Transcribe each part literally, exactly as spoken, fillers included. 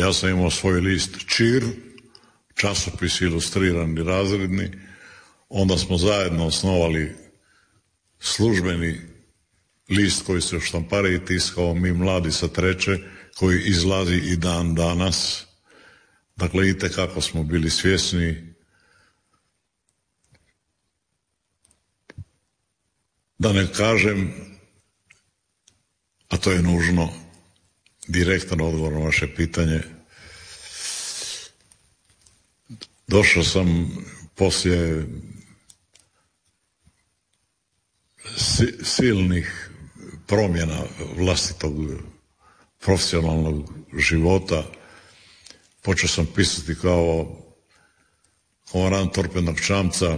Ja sam imao svoj list Čir, časopis ilustrirani razredni, onda smo zajedno osnovali službeni list koji se u štampariji tiskao Mi mladi sa Treće, koji izlazi i dan danas. Dakle, itekako smo bili svjesni da ne kažem, a to je nužno, direktan odgovor na vaše pitanje. Došao sam poslije silnih promjena vlastitog profesionalnog života. Počeo sam pisati kao komandant torpednog čamca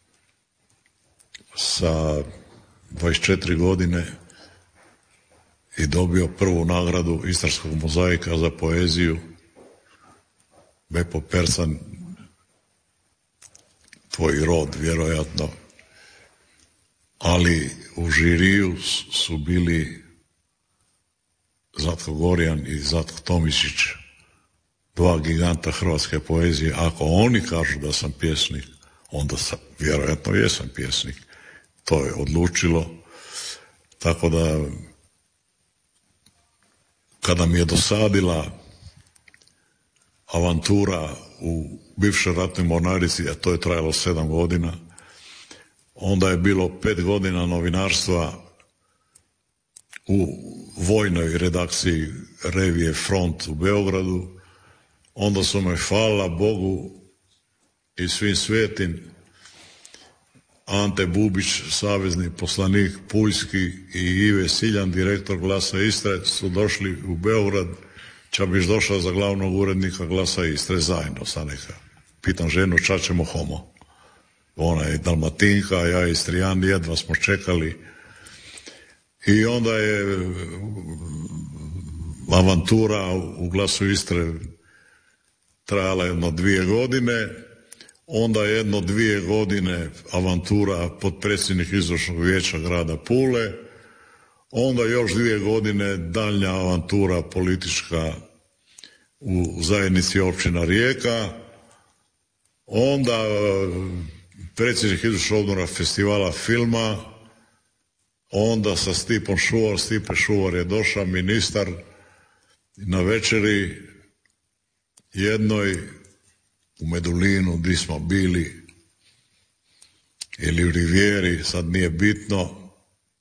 sa dvadeset četiri godine i dobio prvu nagradu Istarskog mozaika za poeziju. Bepo Persan, tvoj rod, vjerojatno. Ali u žiriju su bili Zlatko Gorjan i Zlatko Tomičić, dva giganta hrvatske poezije. Ako oni kažu da sam pjesnik, onda sam, vjerojatno jesam pjesnik. To je odlučilo. Tako da, kada mi je dosadila avantura u bivšoj ratnoj mornarici, a to je trajalo sedam godina, onda je bilo pet godina novinarstva u vojnoj redakciji revije Front u Beogradu. Onda su me, hvala Bogu i svim svetim, Ante Bubić, savezni poslanik Puljski, i Ive Siljan, direktor Glasa Istre, su došli u Beograd. Čabiš došao za glavnog urednika Glasa Istre zajedno sa neka. Pitam ženu, ča ćemo homo? Ona je Dalmatinka, ja Istrijan, jedva smo čekali. I onda je avantura u Glasu Istre trajala jedno dvije godine. Onda jedno dvije godine avantura potpredsjednik izvršnog vijeća grada Pule. Onda još dvije godine daljnja avantura politička u zajednici općina Rijeka. Onda predsjednik izvršnog odbora festivala filma. Onda sa Stipom Šuvar, Stipe Šuvar je došao, ministar, na večeri jednoj u Medulinu gdje smo bili, ili u Rivijeri, sad nije bitno.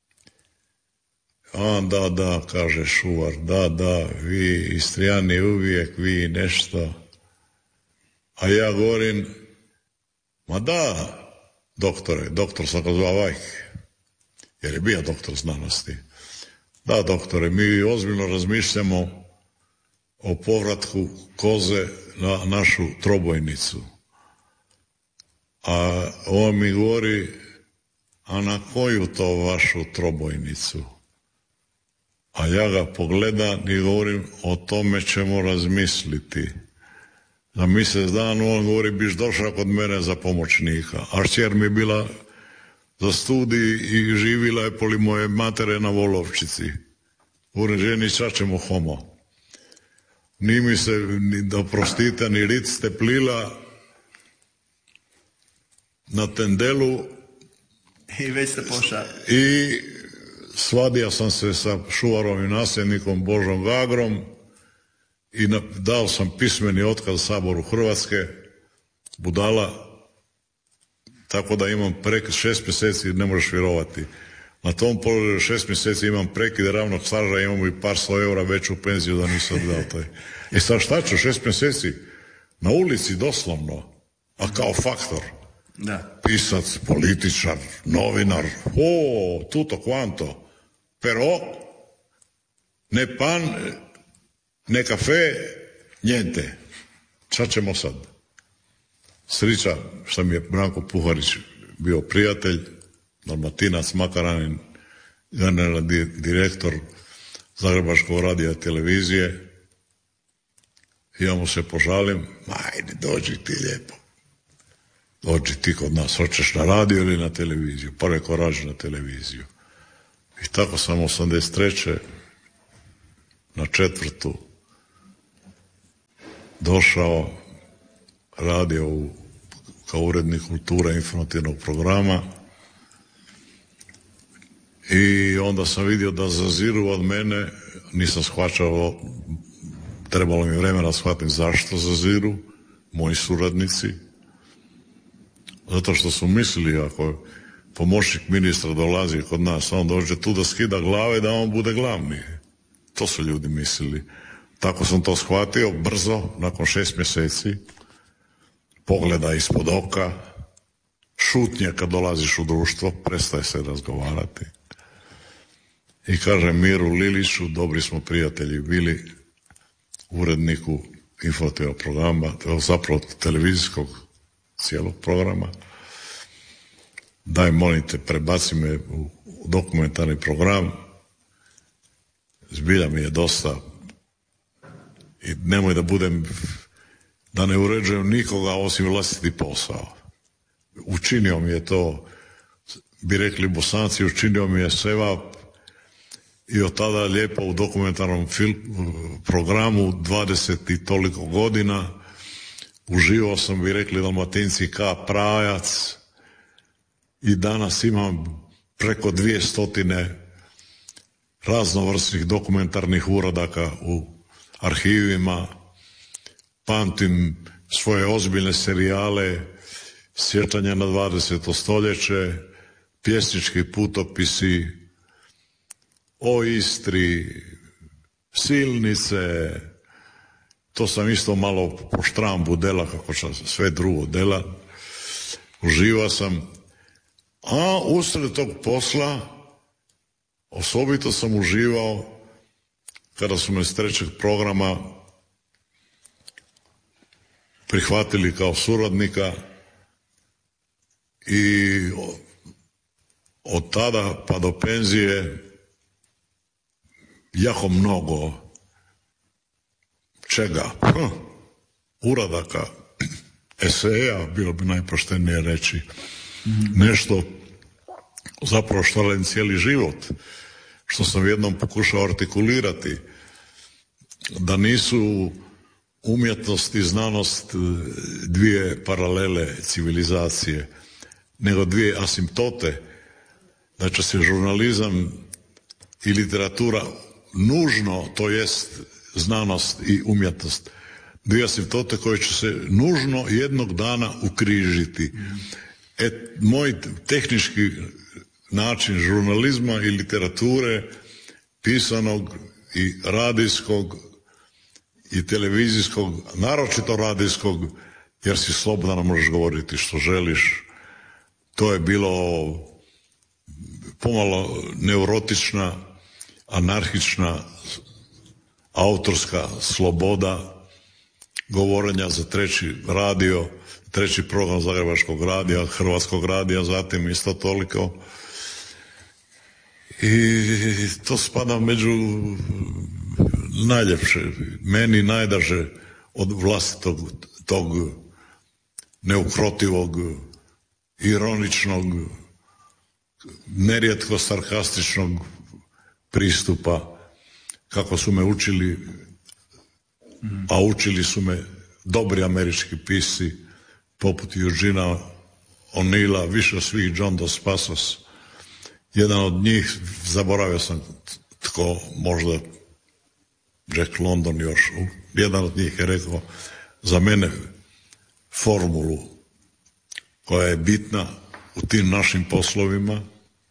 A da, da, kaže Šuvar, da, da, vi Istrijani uvijek, vi nešto. A ja govorim, ma da, doktore, doktor sam ga zvao Vajk, jer je bio doktor znanosti. Da, doktore, mi ozbiljno razmišljamo o povratku koze na našu trobojnicu. A on mi govori, a na koju to vašu trobojnicu? A ja ga pogledam i govorim, o tome ćemo razmisliti. Za mjesec dan on govori, biš došao kod mene za pomoćnika. A šćer mi bila za studij i živila je poli moje matere na Volovčici. Govorim, ženi, ča ćemo homo? Ni mi se, ni da prostite, ni ric steplila na tendelu. I već se poša. I svadio sam se sa Šuvarovim nasljednikom Božom Gagrom i na, dao sam pismeni otkaz Saboru Hrvatske, budala, tako da imam prekid šest mjeseci, ne možeš vjerovati. Na tom položaju šest mjeseci imam prekid ravnog staža, imamo i par sto eura veću penziju da nisam dao taj. I sad šta ću, šest mjeseci? Na ulici doslovno, a kao faktor. Da. Pisac, političar, novinar, o, tutto quanto, però ne pan, ne kafe, niente. Šta ćemo sad? Srića što mi je Branko Puharić bio prijatelj, Dalmatinac, Makaranin, generalni direktor Zagrebačkog radija televizije. Ja mu se požalim, ma ajde, dođi ti lijepo. Dođi ti kod nas, hoćeš na radio ili na televiziju? Pa reko, rađi na televiziju. I tako sam osamdeset treće na četvrtu došao, radio u, kao urednik kulture informativnog programa i onda sam vidio da zaziru od mene, nisam shvaćao, trebalo mi vremena shvatim zašto zaziru moji suradnici, zato što su mislili ako pomoćnik ministra dolazi kod nas, on dođe tu da skida glave, da on bude glavni. To su ljudi mislili. Tako sam to shvatio brzo, nakon šest mjeseci, pogleda ispod oka, šutnje kad dolaziš u društvo, prestaje se razgovarati. I kaže Miru Liliću, dobri smo prijatelji bili, uredniku informativnog programa, zapravo televizijskog cijelog programa, daj molim te, prebaci me u dokumentarni program, zbilja mi je dosta i nemoj da budem, da ne uređujem nikoga osim vlastiti posao. Učinio mi je to, bi rekli Bosanci, učinio mi je sevap i od tada lijepo u dokumentarnom film, programu dvadeset i toliko godina uživao sam, bi rekli Dalmatinci, ka prajac i danas imam preko dvije stotine raznovrsnih dokumentarnih uradaka u arhivima, pamtim svoje ozbiljne serijale, sjećanja na dvadeseto stoljeće, pjesnički putopisi o Istri, Silnice, to sam isto malo po štrambu dela, kako sam sve drugo dela, uživao sam, a usred tog posla osobito sam uživao kada su me s trećeg programa prihvatili kao suradnika i od tada pa do penzije jako mnogo čega, hm, uradaka, eseja, bilo bi najpoštenije reći, mm-hmm. nešto zapravo što radim cijeli život, što sam jednom pokušao artikulirati, da nisu umjetnost i znanost dvije paralele civilizacije, nego dvije asimptote, da će se žurnalizam i literatura nužno, to jest znanost i umjetnost, dvije asimptote koje će se nužno jednog dana ukrižiti. E, moj tehnički način žurnalizma i literature, pisanog i radijskog i televizijskog, naročito radijskog, jer si slobodan, možeš govoriti što želiš. To je bilo pomalo neurotična, anarhična, autorska sloboda govorenja za treći radio, treći program Zagrebačkog radija, Hrvatskog radija, zatim isto toliko. I to spada među najljepše, meni najdraže od vlastitog tog neukrotivog, ironičnog, nerijetko sarkastičnog pristupa, kako su me učili, a učili su me dobri američki pisci poput Eugena O'Neilla, više svih John Dos Passos. Jedan od njih, zaboravio sam tko, možda Jack London još, jedan od njih je rekao za mene formulu koja je bitna u tim našim poslovima: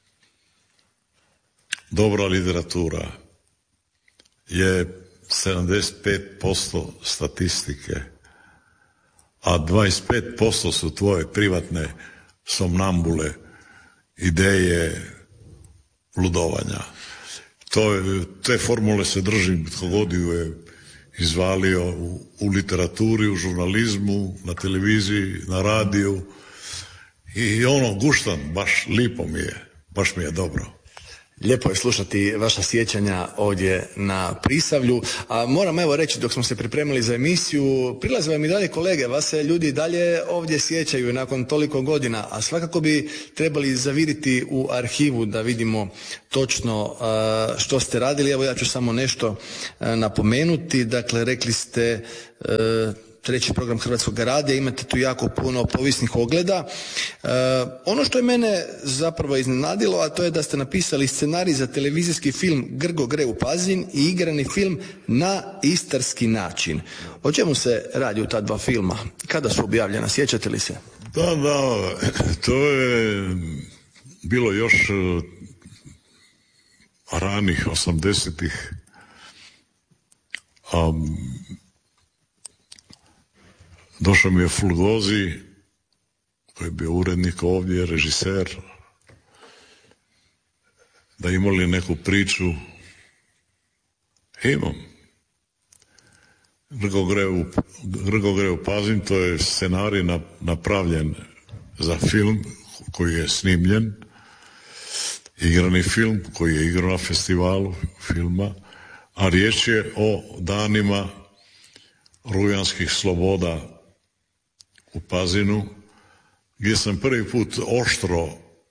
dobra literatura je sedamdeset pet posto statistike, a dvadeset pet posto su tvoje privatne somnambule, ideje, ludovanja. To je, te formule se držim, tko god ju je izvalio u, u literaturi, u žurnalizmu, na televiziji, na radiju i ono guštan, baš lipo mi je, baš mi je dobro. Lijepo je slušati vaša sjećanja ovdje na Prisavlju, a moram evo reći dok smo se pripremili za emisiju, prilaze vam i dalje kolege, vas se ljudi dalje ovdje sjećaju nakon toliko godina, a svakako bi trebali zaviriti u arhivu da vidimo točno uh, što ste radili. Evo ja ću samo nešto uh, napomenuti, dakle rekli ste uh, treći program Hrvatskog radija, imate tu jako puno povijesnih ogleda. E, ono što je mene zapravo iznenadilo, a to je da ste napisali scenarij za televizijski film Grgo gre u Pazin i igrani film Na istarski način. O čemu se radi u ta dva filma? Kada su objavljena? Sjećate li se? Da, da, to je bilo još ranih osamdesetih. Um, Došao mi je Fulgozi, koji je bio urednik ovdje, režiser, da imali neku priču. Imam. Grgo gre u, Grgo gre u Pazin, to je scenarij na, napravljen za film koji je snimljen, igrani film koji je igrao na festivalu filma, a riječ je o danima rujanskih sloboda u Pazinu, gdje sam prvi put oštro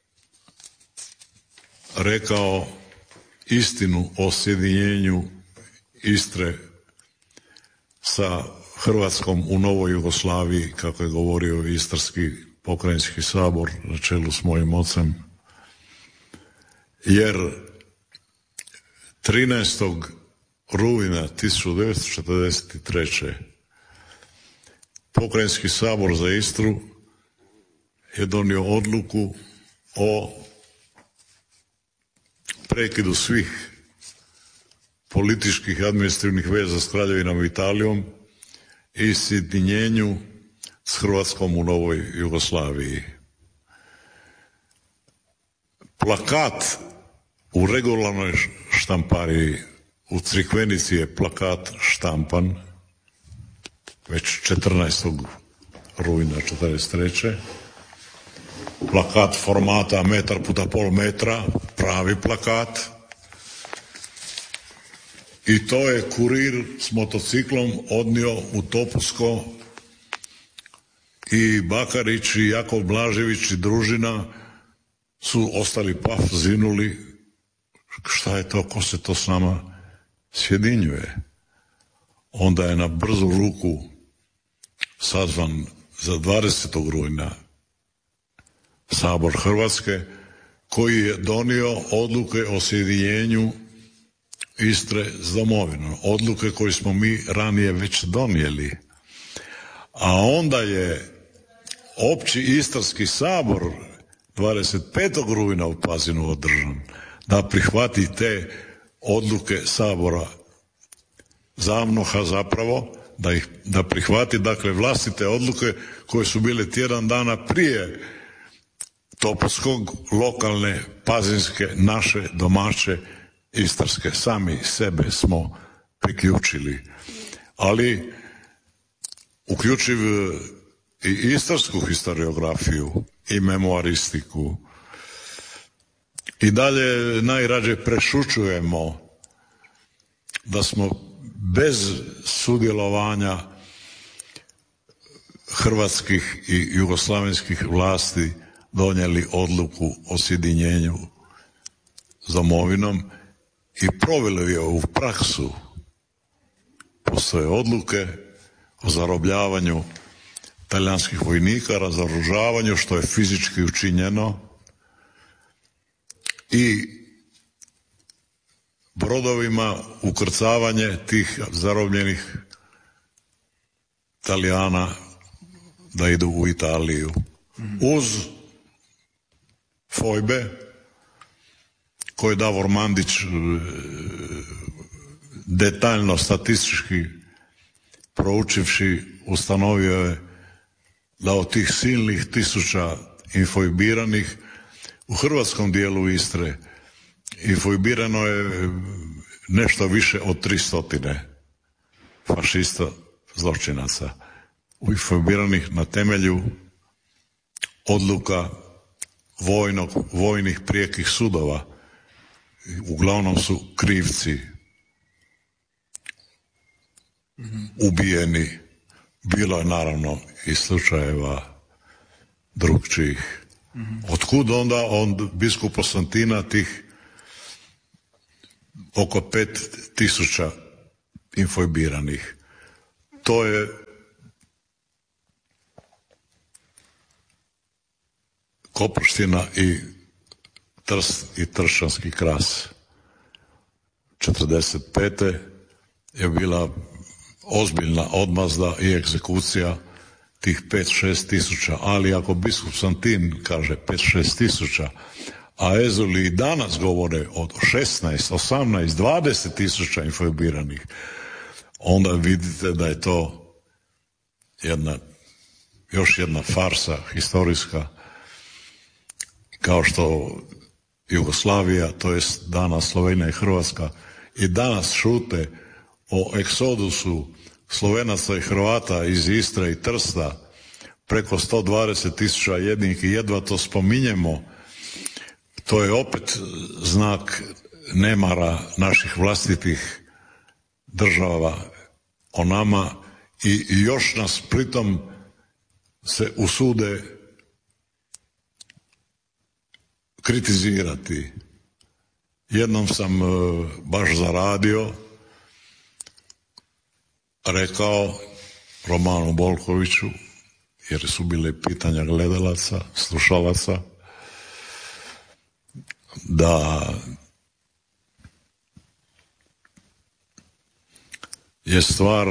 rekao istinu o sjedinjenju Istre sa Hrvatskom u novoj Jugoslaviji, kako je govorio Istarski pokrajinski sabor na čelu s mojim ocem. Jer trinaestog rujna tisuću devetsto četrdeset treće. Pokrajinski sabor za Istru je donio odluku o prekidu svih političkih i administrativnih veza s Kraljevinom Italijom i sjedinjenju s Hrvatskom u novoj Jugoslaviji. Plakat u regularnoj štampariji u Crikvenici je plakat štampan već četrnaestog rujna četrdeset treće. Plakat formata metar puta pol metra, pravi plakat. I to je kurir s motociklom odnio u Topusko i Bakarić i Jakov Blažević i družina su ostali paf, zinuli. Šta je to, ko se to s nama sjedinjuje? Onda je na brzu ruku sazvan za dvadesetog rujna Sabor Hrvatske, koji je donio odluke o sjedinjenju Istre s domovinom. Odluke koje smo mi ranije već donijeli. A onda je Opći Istarski sabor dvadeset petog rujna u Pazinu održan da prihvati te odluke Sabora Zavnoha zapravo, da ih da prihvati dakle vlastite odluke koje su bile tjedan dana prije Topuskog, lokalne, pazinske, naše, domaće, istarske. Sami sebe smo priključili. Ali uključiv i istarsku historiografiju i memoaristiku i dalje najrađe prešućujemo da smo bez sudjelovanja hrvatskih i jugoslavenskih vlasti donijeli odluku o sjedinjenju s domovinom i proveli je u praksu. Postoje odluke o zarobljavanju talijanskih vojnika, razoružavanju, što je fizički učinjeno, i brodovima ukrcavanje tih zarobljenih Talijana da idu u Italiju. Uz fojbe koje Davor Mandić detaljno statistički proučivši ustanovio je da od tih silnih tisuća infojbiranih u hrvatskom dijelu Istre infojbirano je nešto više od tristotine fašista zločinaca, infojbiranih na temelju odluka vojnog, vojnih prijekih sudova, uglavnom su krivci ubijeni. Bilo je naravno i slučajeva drugčijih. Mm-hmm. Otkud onda on biskup Konstantina tih oko pet tisuća infojbiranih? To je Koprština i Trst i Tršćanski kras. četrdeset pete je bila ozbiljna odmazda i egzekucija tih pet šest tisuća, ali ako biskup Konstantin kaže pet šest tisuća, a ezuli i danas govore od šesnaest, osamnaest, dvadeset tisuća informiranih, onda vidite da je to jedna, još jedna farsa historijska, kao što Jugoslavija, to jest danas Slovenija i Hrvatska, i danas šute o egzodusu Slovenaca i Hrvata iz Istre i Trsta, preko sto dvadeset tisuća jednih, i jedva to spominjemo. To je opet znak nemara naših vlastitih država o nama, i još nas pritom se usude kritizirati. Jednom sam baš za radio rekao Romanu Bolkoviću, jer su bile pitanja gledalaca, slušalaca, da je stvar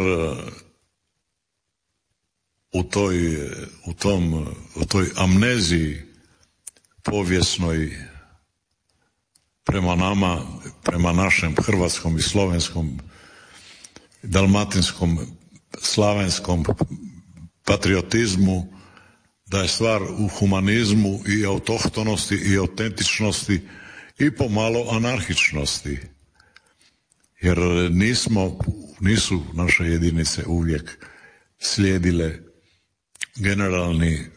u toj, u tom, u toj amneziji povijesnoj prema nama, prema našem hrvatskom i slovenskom, dalmatinskom, slavenskom patriotizmu, da je stvar u humanizmu i autohtonosti i autentičnosti i pomalo anarhičnosti. Jer nismo, nisu naše jedinice uvijek slijedile generalni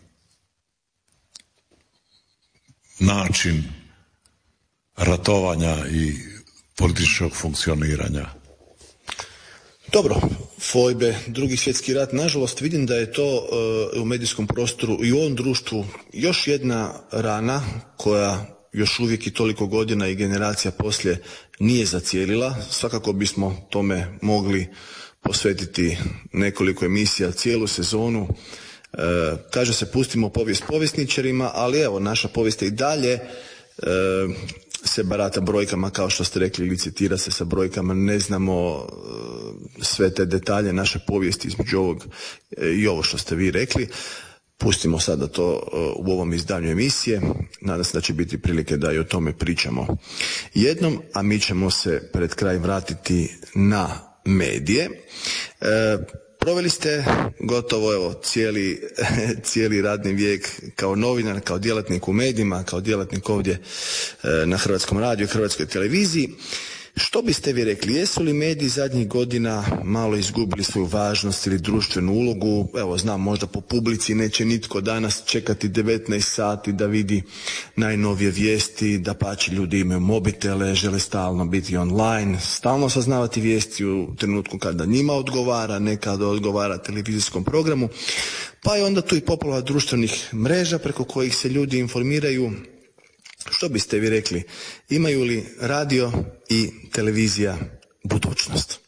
način ratovanja i političkog funkcioniranja. Dobro, fojbe, drugi svjetski rat, nažalost vidim da je to uh, u medijskom prostoru i u ovom društvu još jedna rana koja još uvijek i toliko godina i generacija poslije nije zacijelila. Svakako bismo tome mogli posvetiti nekoliko emisija, cijelu sezonu. E, kaže se pustimo povijest povjesničarima, ali evo, naša povijest je i dalje e, se barata brojkama, kao što ste rekli, licitira se sa brojkama, ne znamo e, sve te detalje naše povijesti između ovog e, i ovo što ste vi rekli. Pustimo sada to e, u ovom izdanju emisije, nadam se da će biti prilike da i o tome pričamo jednom, a mi ćemo se pred kraj vratiti na medije. E, Proveli ste gotovo evo cijeli, cijeli radni vijek kao novinar, kao djelatnik u medijima, kao djelatnik ovdje na Hrvatskom radiju, Hrvatskoj televiziji. Što biste vi rekli, jesu li mediji zadnjih godina malo izgubili svoju važnost ili društvenu ulogu? Evo, znam, možda po publici neće nitko danas čekati devetnaest sati da vidi najnovije vijesti, dapače ljudi imaju mobitele, žele stalno biti online, stalno saznavati vijesti u trenutku kada njima odgovara, ne kada odgovara televizijskom programu, pa je onda tu i poplava društvenih mreža preko kojih se ljudi informiraju. Što biste vi rekli, imaju li radio i televizija budućnost?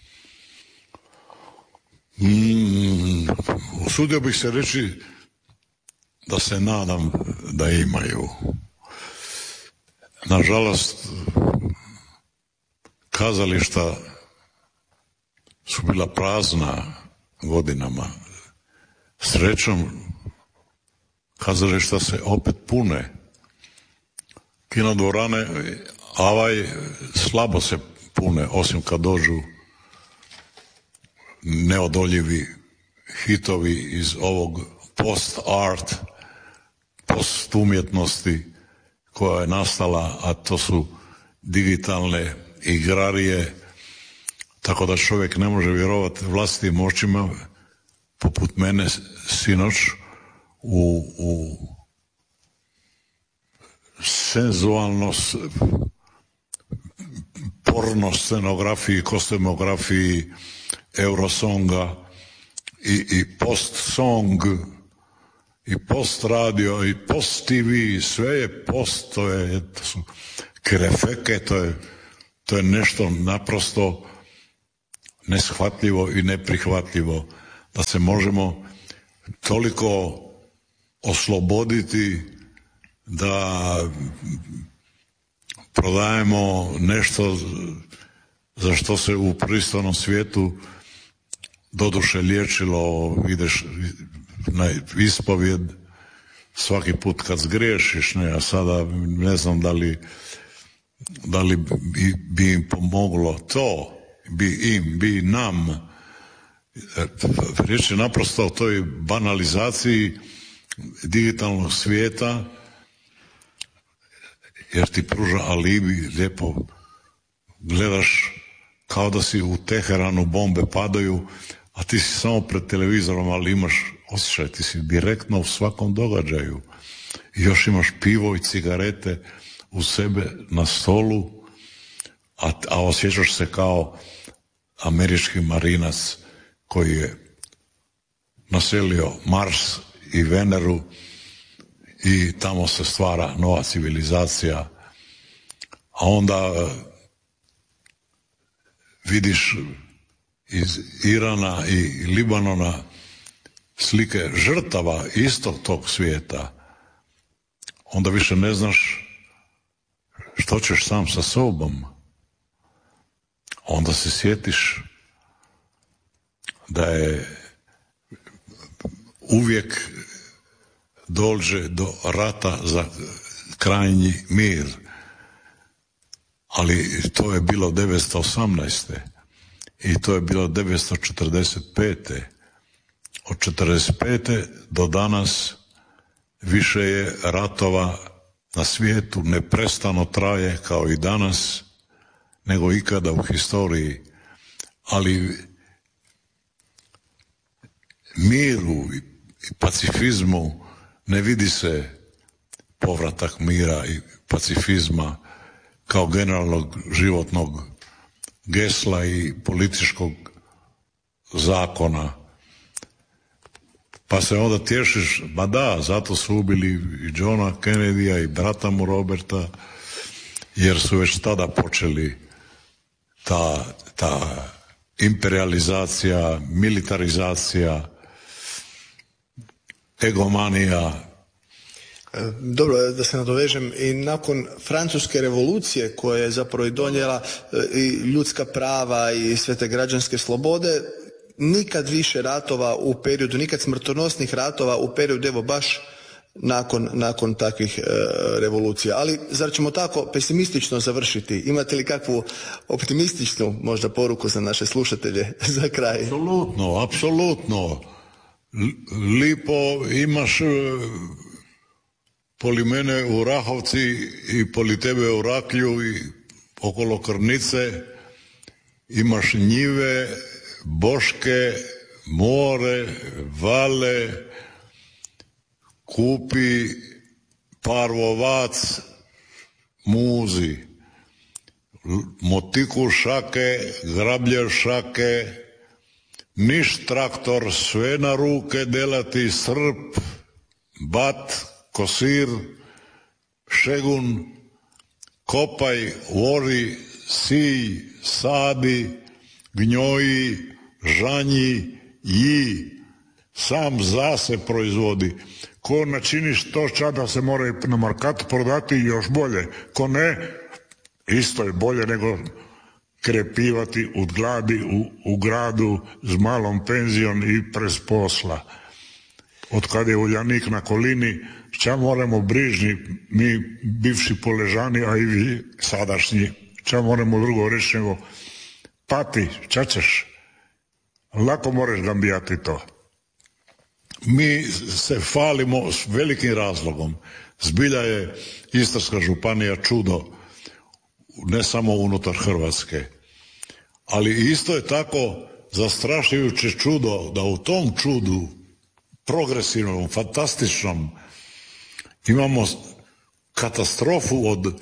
Mm, usudio bih se reći da se nadam da imaju. Nažalost, kazališta su bila prazna godinama. Srećom, kazališta se opet pune. Kinodvorane, avaj, slabo se pune, osim kad dođu neodoljivi hitovi iz ovog post-art, post-umjetnosti koja je nastala, a to su digitalne igrarije, tako da čovjek ne može vjerovati vlastitim očima, poput mene sinoć u, u senzualnost, porno scenografiji, kostumografiji Eurosonga i, i post song i post radio i post T V, sve je post, to je, to su krefeke, to je, to je nešto naprosto neshvatljivo i neprihvatljivo, da se možemo toliko osloboditi da prodajemo nešto za što se u pristojnom svijetu doduše liječilo, ideš na ispovjed svaki put kad zgriješiš, ne, a sada ne znam da li da li bi, bi im pomoglo to, bi im, bi nam. Riječ je naprosto o toj banalizaciji digitalnog svijeta, jer ti pruža alibi, lijepo gledaš kao da si u Teheranu, bombe padaju, a ti si samo pred televizorom, ali imaš osjećaj, ti si direktno u svakom događaju. I još imaš pivo i cigarete u sebe na stolu, a, a osjećaš se kao američki marinac koji je naselio Mars i Veneru i tamo se stvara nova civilizacija, a onda vidiš iz Irana i Libanona slike žrtava istog tog svijeta, onda više ne znaš što ćeš sam sa sobom. Onda se sjetiš da je uvijek dođe do rata za krajnji mir, ali to je bilo devetsto osamnaeste i to je bilo devetsto četrdeset pete. Od četrdeset pete do danas više je ratova na svijetu, neprestano traje kao i danas, nego ikada u historiji, ali miru i pacifizmu ne vidi se povratak mira i pacifizma kao generalnog životnog gesla i političkog zakona. Pa se onda tješiš, ma da, zato su ubili i Johna Kennedya i brata mu Roberta, jer su već tada počeli ta, ta imperializacija, militarizacija, egomanija. Dobro, da se nadovežem, i nakon Francuske revolucije koja je zapravo i donijela i ljudska prava i sve te građanske slobode, nikad više ratova u periodu, nikad smrtonosnih ratova u periodu, evo baš nakon, nakon takvih e, revolucija. Ali zar ćemo tako pesimistično završiti? Imate li kakvu optimističnu možda poruku za naše slušatelje za kraj? Apsolutno, apsolutno. Lipo imaš poli mene u Rahovci i poli tebe u Raklju i okolo Krnice imaš njive, boške, more, vale, kupi par ovac, muzi, motiku šake, grablje šake, niš traktor, sve na ruke delati, srp, bat, kosir, šegun, kopaj, ori, sij, sadi, gnjoji, žanji, ji, sam za se proizvodi. Ko načiniš to čada se mora i na markatu prodati još bolje. Ko ne, isto je bolje nego krepivati u gladi u, u gradu s malom penzijom i prez posla. Od kada je Uljanik na kolini, ča moramo brižni, mi bivši poležani, a i vi sadašnji, ča moramo drugo reći nego pati, ča ćeš? Lako moraš gambijati to. Mi se falimo s velikim razlogom. Zbilja je Istarska županija čudo, ne samo unutar Hrvatske. Ali isto je tako zastrašujuće čudo da u tom čudu, progresivnom, fantastičnom, imamo katastrofu od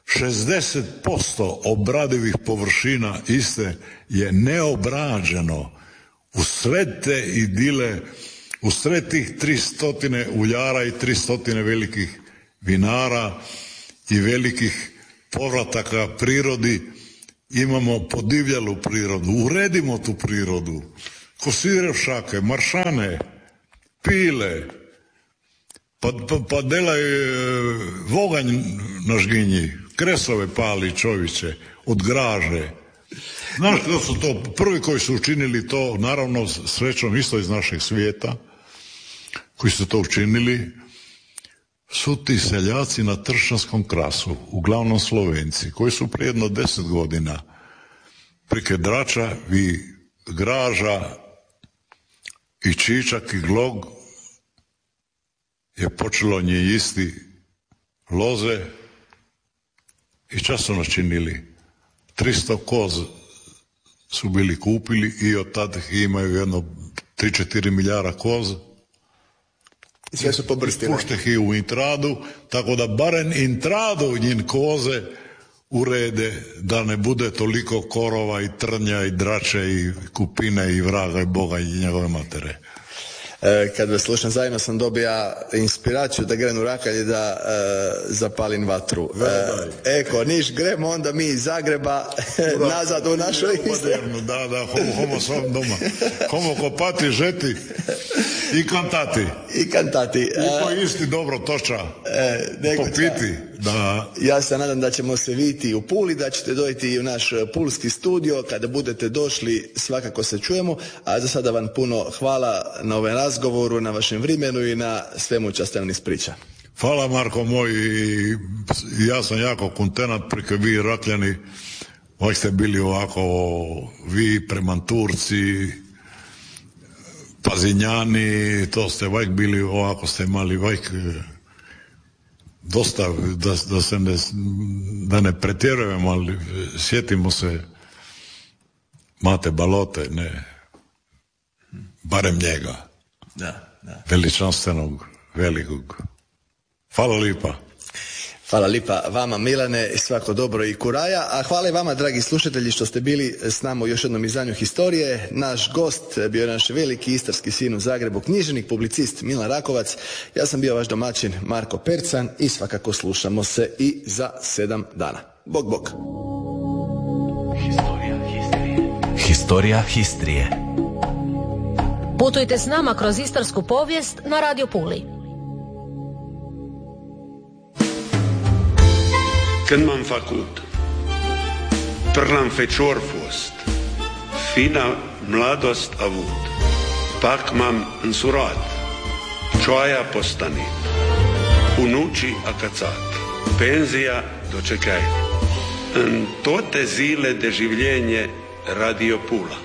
šezdeset posto obradivih površina iste je neobrađeno. U sred te idile, u sred tih tristotine uljara i tristotine velikih vinara i velikih povrataka prirodi imamo podivljalu prirodu. Uredimo tu prirodu. Kosirevšake, maršane, pile, pa, pa, pa delaj voganj na žginji, kresove pali čovječe, od graže. Znaš da su to prvi koji su učinili to, naravno srećom isto iz našeg svijeta, koji su to učinili, su ti seljaci na Tršćanskom krasu, uglavnom Slovenci, koji su prije jedno deset godina prike Drača i graža i Čičak i Glog je počelo nje isti loze i čas su načinili. tristo koz su bili kupili i od tada imaju jedno tri četiri milijara koz. Sve su pobrstile. Pušteh i u intradu, tako da barem intradu njin koze urede da ne bude toliko korova i trnja i drače i kupine i vraga i Boga i njegove matere. Kad vas slušam zajedno sam dobija inspiraciju da grem u rakalje da e, zapalim vatru. E, eko, niš gremo onda mi iz Zagreba nazad u našu Istru. Da, da, homo, homo svom doma. Homo kopati, žeti i kantati. I kantati. I po isti dobro toča. E, popiti. Da. Ja se nadam da ćemo se vidjeti u Puli, da ćete dojeti i u naš pulski studio. Kada budete došli svakako se čujemo. A za sada vam puno hvala na ovaj razgovoru, na vašem vremenu i na svemu čo ste vam ispriča. Hvala Marko moj, i ja sam jako kontenat preko vi Rakljani, ovak ste bili ovako, vi Premanturci, Pazinjani, to ste ovak bili ovako, ste imali ovak dosta, da, da se ne, da ne pretjerujemo, ali sjetimo se Mate Balote, ne, barem njega. Da, da. Veličanstvenog, velikog. Hvala lipa. Hvala lipa vama Milane, svako dobro i kuraja, a hvala i vama dragi slušatelji što ste bili s nama u još jednom izdanju historije. Naš gost bio je naš veliki istarski sin u Zagrebu, književnik, publicist Milan Rakovac. Ja sam bio vaš domaćin Marko Percan i svakako slušamo se i za sedam dana. Bog, bog. Historija Histrije. Historija Histrije. Putujte s nama kroz istarsku povijest na Radio Puli. Când m-am făcut, prlam fecior fost, fina mladost avut, pak m-am însurat, cioaia postanit, unucii acățat, penzia dočekaj. În toate zile de življenje Radio Pula.